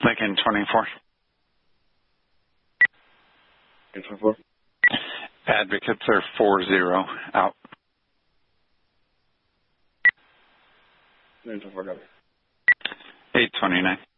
Lincoln 24. 24. Advocates are 4-0 out. 24, got it. 829.